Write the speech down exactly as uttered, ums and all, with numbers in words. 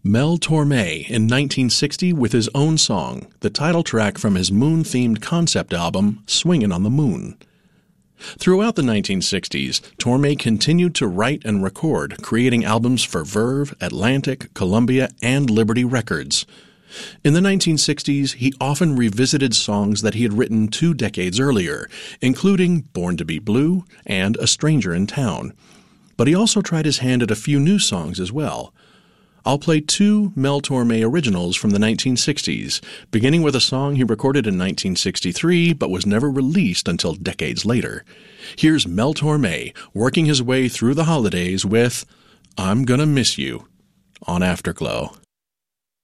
Mel Torme in nineteen sixty with his own song, the title track from his moon-themed concept album, Swingin' on the Moon. Throughout the nineteen sixties, Torme continued to write and record, creating albums for Verve, Atlantic, Columbia, and Liberty Records. In the nineteen sixties, he often revisited songs that he had written two decades earlier, including Born to Be Blue and A Stranger in Town. But he also tried his hand at a few new songs as well. I'll play two Mel Torme originals from the nineteen sixties, beginning with a song he recorded in nineteen sixty-three but was never released until decades later. Here's Mel Torme working his way through the holidays with I'm Gonna Miss You on Afterglow.